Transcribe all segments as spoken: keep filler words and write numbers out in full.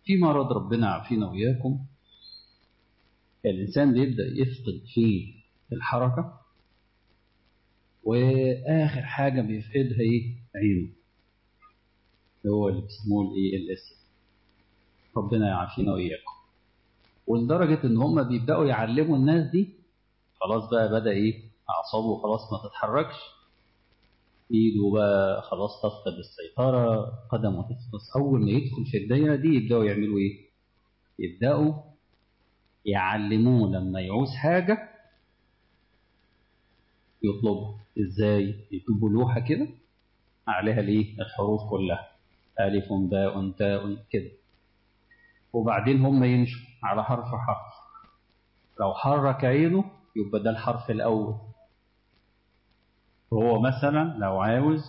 في مرض ربنا عافينا وإياكم، الإنسان بيبدأ يفقد فيه الحركة، وآخر حاجة بيفقدها إيه؟ عينه، هو اللي بيسموه الإيه؟ الإس. ربنا يعافينا وإياكم. ولدرجة إن هم بيبدأوا يعلموا الناس دي، خلاص بقى بدأ إيه؟ أعصابه خلاص ما تتحركش، إيده بقى خلاص تفقد السيطرة، قدمه تفقد. أول ما يدخل في الدايرة دي يبدأوا يعملوا إيه؟ يبدأوا يعلموه لما يعوز حاجة يطلبها إزاي؟ يجيبوا لوحة كده عليها الإيه؟ الحروف كلها، ألف باء تاء كده، وبعدين هم يمشوا على حرف حرف، لو حرك عينه يبقى ده الحرف الأول. وهو مثلا لو عاوز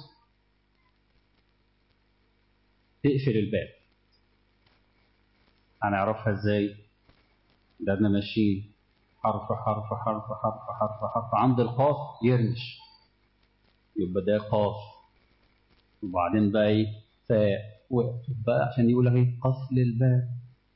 تقفل الباب، هنعرفها ازاي؟ ده احنا ماشيين حرف حرف حرف حرف حرف حرف، عند القاف يرمش، يبقى ده قاف، وبعدين بقى ايه؟ فاء، وقف بقى عشان يقول لك ايه؟ قفل الباب.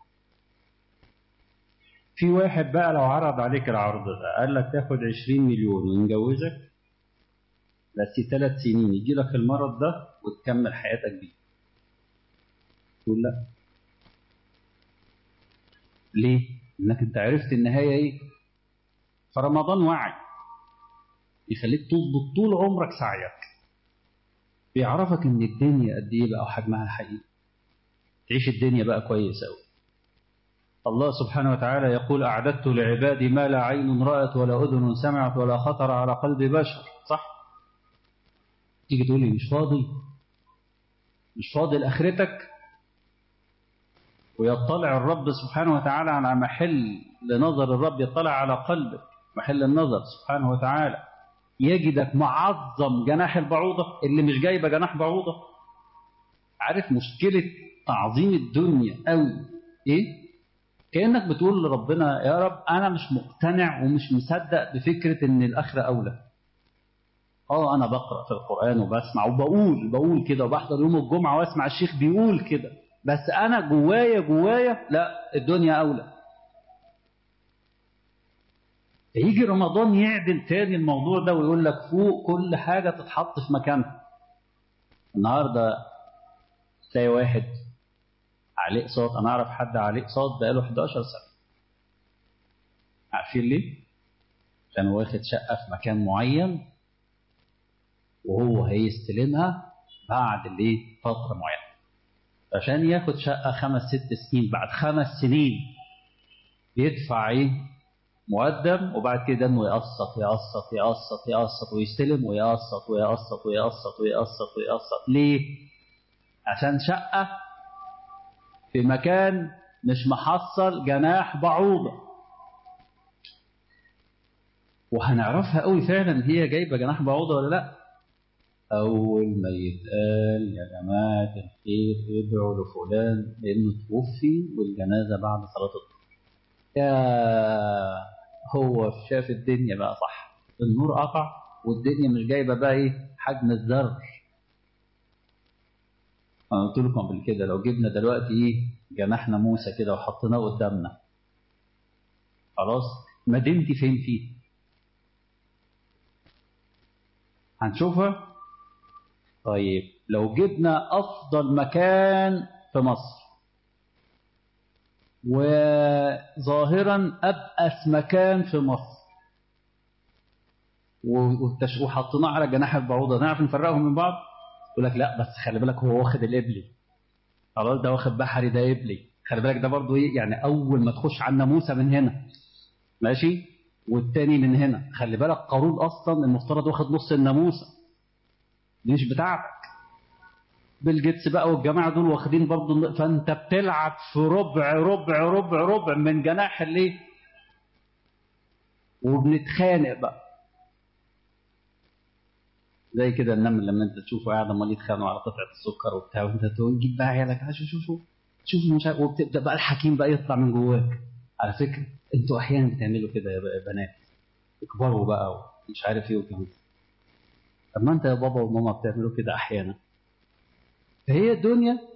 في واحد بقى لو عرض عليك العرض ده قال لك تاخد عشرين مليون ونجوزك بس ثلاث سنين يجي لك المرض ده وتكمل حياتك بيه، تقول لا. ليه؟ انك انت عرفت النهايه ايه؟ فرمضان وعي يخليك تظبط طول عمرك سعيك، بيعرفك ان الدنيا قد ايه بقى وحجمها الحقيقي، تعيش الدنيا بقى كويس قوي. الله سبحانه وتعالى يقول اعددت لعبادي ما لا عين رأت ولا اذن سمعت ولا خطر على قلب بشر، صح؟ تيجي تقول لي مش فاضي، مش فاضي لاخرتك، ويطلع الرب سبحانه وتعالى على محل لنظر الرب، يطلع على قلبك محل النظر سبحانه وتعالى، يجدك معظم جناح البعوضة اللي مش جايبة جناح بعوضة. عارف مشكلة تعظيم الدنيا قوي ايه؟ كأنك بتقول لربنا يا رب انا مش مقتنع ومش مصدق بفكرة ان الاخرة اولى. اه انا بقرأ في القرآن وبسمع وبقول بقول كده، وبحضر يوم الجمعة واسمع الشيخ بيقول كده، بس انا جوايا جوايا لا، الدنيا اولى. يجي رمضان يعدل تاني الموضوع ده ويقول لك فوق كل حاجة تتحط في مكانها. النهاردة تلاقي واحد عليه اقساط، انا اعرف حد عليه اقساط بقاله حداشر سنة. عارفين ليه؟ كان واخد شقة في مكان معين وهو هيستلمها بعد الايه؟ فترة معينة، عشان ياخد شقة خمس ست سنين، بعد خمس سنين يدفع ايه؟ مقدم، وبعد كده انه يقسط يقسط يقسط يقسط ويستلم ويقسط ويقسط ويقسط ويقسط ويقسط. ليه؟ عشان شقة في مكان مش محصل جناح بعوضة. وهنعرفها قوي فعلا هي جايبة جناح بعوضة ولا لا. أول ما يتقال يا جماعة الخير ادعوا لفلان لأنه توفي والجنازة بعد صلاة الظهر، يا هو شاف الدنيا بقى صح، النور قطع والدنيا مش جايبة بقى إيه؟ حجم الذر. أنا قلت لكم قبل كده لو جبنا دلوقتي إيه؟ جناحنا موسى كده وحطيناه قدامنا، خلاص مدينتي فين فيه؟ هنشوفها. طيب لو جبنا أفضل مكان في مصر وظاهرا أبأس مكان في مصر وحطيناه على جناح البعوضة، نعرف نفرقهم من بعض؟ يقول لك لا بس خلي بالك هو واخد الإبلي، خلاص ده واخد بحري ده إبلي، خلي بالك ده برضو إيه يعني أول ما تخش على الناموسة من هنا ماشي، والتاني من هنا، خلي بالك قارون أصلا المفترض واخد نص الناموسة دي مش بتاعتك. بيل جيتس بقى والجماعة دول واخدين برضو، فانت بتلعب في ربع ربع ربع ربع من جناح اللي، وبنتخانق بقى زي كده النمل لما انت تشوفه قاعد امال يتخانقوا على قطعة السكر وبتاع، وانت تقول جيب بقى عيالك شوف شوف شوف شوف مش عارف، وبتبدا بقى الحكيم بقى يطلع من جواك. على فكرة انتوا احيانا بتعملوا كده يا بنات، اكبروا بقى ومش عارف ايه وكده. طب ما انت يا بابا وماما بتعملوا كده احيانا. فهي الدنيا